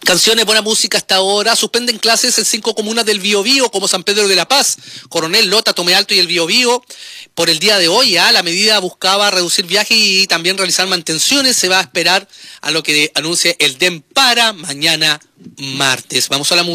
Canciones, buena música hasta ahora. Suspenden clases en 5 comunas del Biobío, como San Pedro de la Paz, Coronel, Lota, Tomé Alto y el Biobío. Por el día de hoy, la medida buscaba reducir viajes y también realizar mantenciones. Se va a esperar a lo que anuncie el DEM para mañana martes. Vamos a la música.